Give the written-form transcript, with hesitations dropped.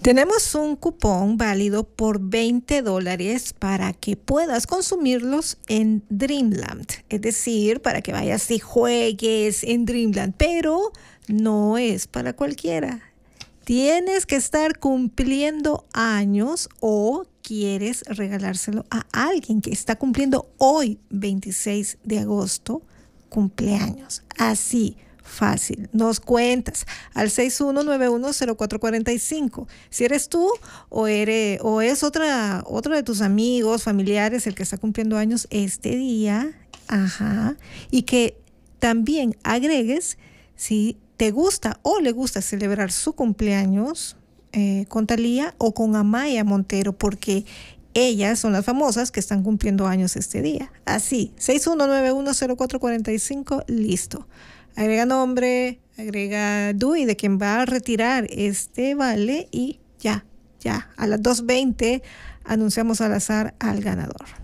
Tenemos un cupón válido por $20 para que puedas consumirlos en Dreamland. Es decir, para que vayas y juegues en Dreamland. Pero no es para cualquiera. Tienes que estar cumpliendo años o quieres regalárselo a alguien que está cumpliendo hoy, 26 de agosto, cumpleaños. Así fácil. Nos cuentas al 61910445. Si eres tú o es otro de tus amigos, familiares, el que está cumpliendo años este día, y que también agregues si te gusta o le gusta celebrar su cumpleaños con Thalía o con Amaya Montero, porque ellas son las famosas que están cumpliendo años este día. Así, 61910445, listo. Agrega nombre, agrega DUI de quien va a retirar este vale y ya, a las 2:20 anunciamos al azar al ganador.